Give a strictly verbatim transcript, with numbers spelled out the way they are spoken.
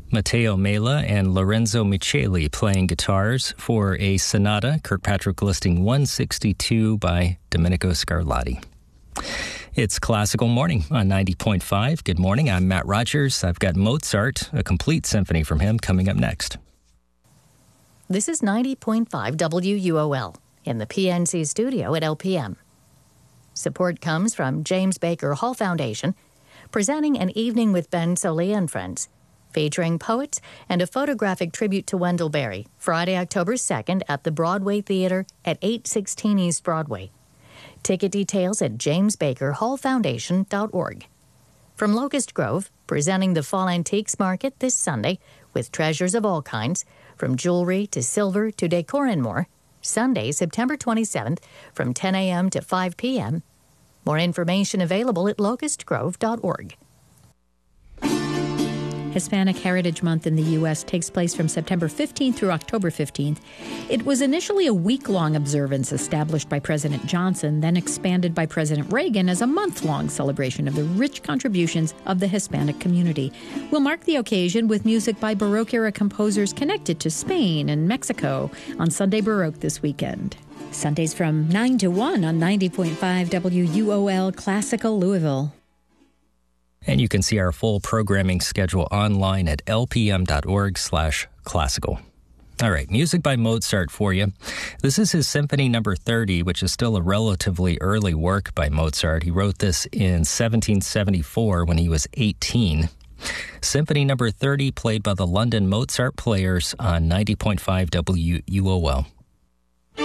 Matteo Mela and Lorenzo Micheli playing guitars for a sonata, Kirkpatrick listing one sixty-two by Domenico Scarlatti. It's Classical Morning on ninety point five. Good morning, I'm Matt Rogers. I've got Mozart, a complete symphony from him, coming up next. This is ninety point five W U O L in the P N C studio at L P M. Support comes from James Baker Hall Foundation, presenting An Evening with Ben Solé and Friends, featuring poets and a photographic tribute to Wendell Berry, Friday, October second at the Broadway Theater at eight sixteen East Broadway. Ticket details at james baker hall foundation dot org. From Locust Grove, presenting the Fall Antiques Market this Sunday with treasures of all kinds, from jewelry to silver to decor and more, Sunday, September twenty-seventh from ten a.m. to five p.m. More information available at locust grove dot org. Hispanic Heritage Month in the U S takes place from September fifteenth through October fifteenth. It was initially a week-long observance established by President Johnson, then expanded by President Reagan as a month-long celebration of the rich contributions of the Hispanic community. We'll mark the occasion with music by Baroque-era composers connected to Spain and Mexico on Sunday Baroque this weekend. Sundays from nine to one on ninety point five W U O L Classical Louisville. And you can see our full programming schedule online at lpm.org slash classical. All right, music by Mozart for you. This is his Symphony Number thirty, which is still a relatively early work by Mozart. He wrote this in seventeen seventy-four when he was eighteen. Symphony Number thirty, played by the London Mozart Players on ninety point five W U O L.